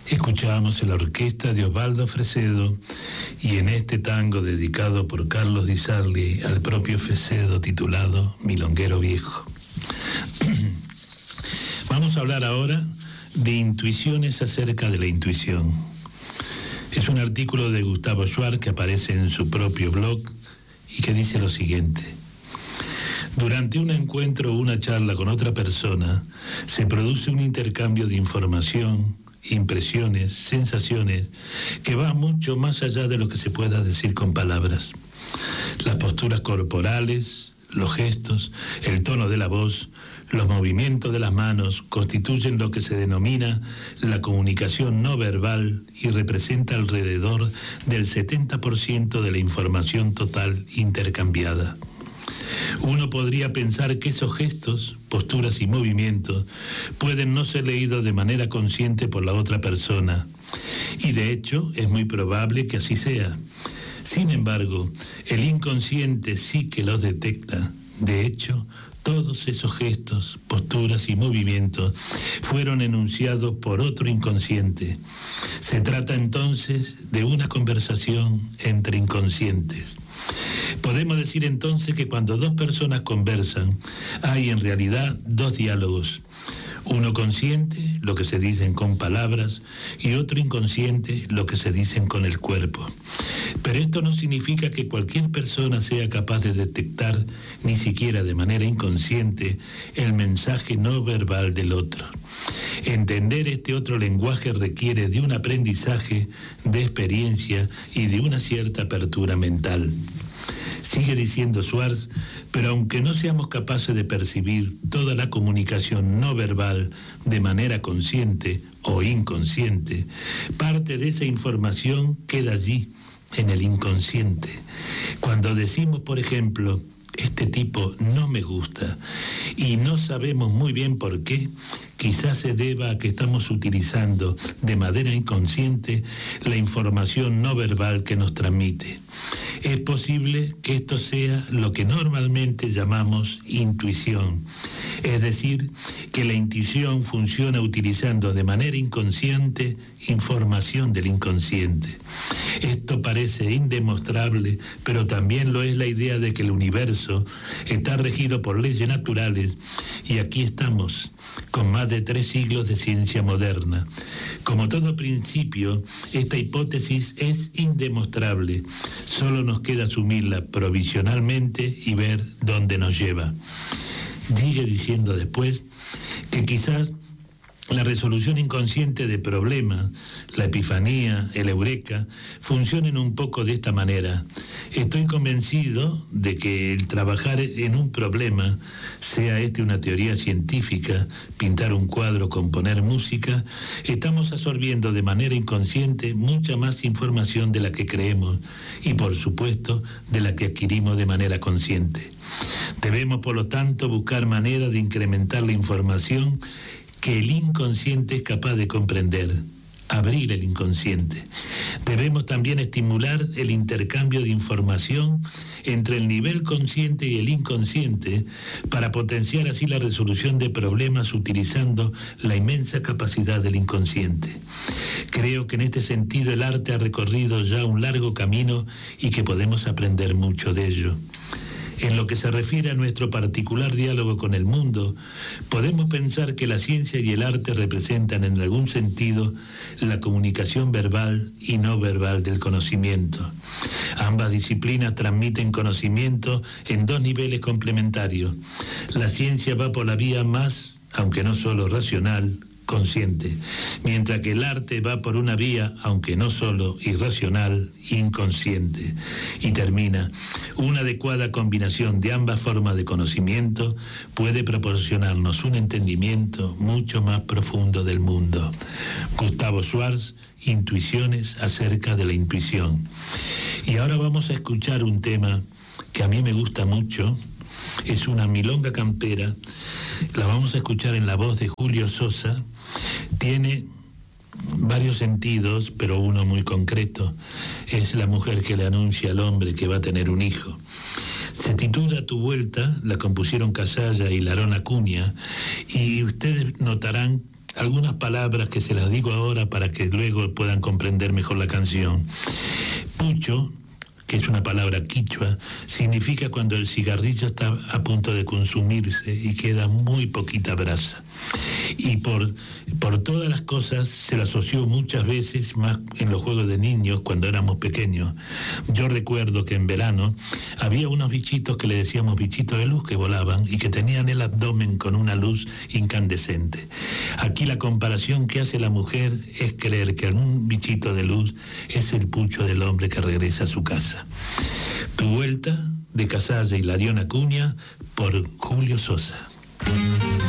Escuchábamos la orquesta de Osvaldo Fresedo y en este tango dedicado por Carlos Di Sarli al propio Fresedo titulado Milonguero Viejo. Vamos a hablar ahora de intuiciones acerca de la intuición. Es un artículo de Gustavo Schwartz que aparece en su propio blog y que dice lo siguiente: durante un encuentro o una charla con otra persona se produce un intercambio de información, impresiones, sensaciones que va mucho más allá de lo que se pueda decir con palabras. Las posturas corporales, los gestos, el tono de la voz, los movimientos de las manos constituyen lo que se denomina la comunicación no verbal y representa alrededor del 70% de la información total intercambiada. Uno podría pensar que esos gestos, posturas y movimientos pueden no ser leídos de manera consciente por la otra persona, y de hecho es muy probable que así sea. Sin embargo, el inconsciente sí que los detecta. De hecho, todos esos gestos, posturas y movimientos fueron enunciados por otro inconsciente. Se trata entonces de una conversación entre inconscientes. Podemos decir entonces que cuando dos personas conversan, hay en realidad dos diálogos. Uno consciente, lo que se dicen con palabras, y otro inconsciente, lo que se dicen con el cuerpo. Pero esto no significa que cualquier persona sea capaz de detectar, ni siquiera de manera inconsciente, el mensaje no verbal del otro. Entender este otro lenguaje requiere de un aprendizaje, de experiencia y de una cierta apertura mental. Sigue diciendo Schwartz, pero aunque no seamos capaces de percibir toda la comunicación no verbal de manera consciente o inconsciente, parte de esa información queda allí, en el inconsciente. Cuando decimos, por ejemplo, este tipo no me gusta, y no sabemos muy bien por qué, quizás se deba a que estamos utilizando de manera inconsciente la información no verbal que nos transmite. Es posible que esto sea lo que normalmente llamamos intuición, es decir, que la intuición funciona utilizando de manera inconsciente información del inconsciente. Esto parece indemostrable, pero también lo es la idea de que el universo está regido por leyes naturales, y aquí estamos, con más de 3 siglos de ciencia moderna. Como todo principio, esta hipótesis es indemostrable. Solo nos queda asumirla provisionalmente y ver dónde nos lleva. Sigue diciendo después que quizás la resolución inconsciente de problemas, la epifanía, el eureka, funcionen un poco de esta manera. Estoy convencido de que el trabajar en un problema, sea este una teoría científica, pintar un cuadro, componer música, estamos absorbiendo de manera inconsciente mucha más información de la que creemos y, por supuesto, de la que adquirimos de manera consciente. Debemos, por lo tanto, buscar maneras de incrementar la información que el inconsciente es capaz de comprender, abrir el inconsciente. Debemos también estimular el intercambio de información entre el nivel consciente y el inconsciente para potenciar así la resolución de problemas utilizando la inmensa capacidad del inconsciente. Creo que en este sentido el arte ha recorrido ya un largo camino y que podemos aprender mucho de ello. En lo que se refiere a nuestro particular diálogo con el mundo, podemos pensar que la ciencia y el arte representan en algún sentido la comunicación verbal y no verbal del conocimiento. Ambas disciplinas transmiten conocimiento en 2 niveles complementarios. La ciencia va por la vía más, aunque no solo racional, consciente, mientras que el arte va por una vía, aunque no solo irracional, inconsciente. Y termina: una adecuada combinación de ambas formas de conocimiento puede proporcionarnos un entendimiento mucho más profundo del mundo. Gustavo Schwartz, Intuiciones acerca de la intuición. Y ahora vamos a escuchar un tema que a mí me gusta mucho. Es una milonga campera. La vamos a escuchar en la voz de Julio Sosa. Tiene varios sentidos, pero uno muy concreto. Es la mujer que le anuncia al hombre que va a tener un hijo. Se titula Tu Vuelta, la compusieron Casalla y Larón Acuña, y ustedes notarán algunas palabras que se las digo ahora para que luego puedan comprender mejor la canción. Pucho, que es una palabra quichua, significa cuando el cigarrillo está a punto de consumirse y queda muy poquita brasa. Y por todas las cosas se lo asoció muchas veces, más en los juegos de niños cuando éramos pequeños. Yo recuerdo que en verano había unos bichitos que le decíamos bichitos de luz que volaban y que tenían el abdomen con una luz incandescente. Aquí la comparación que hace la mujer es creer que un bichito de luz es el pucho del hombre que regresa a su casa. Tu vuelta, de Casalla y Larión Acuña, por Julio Sosa.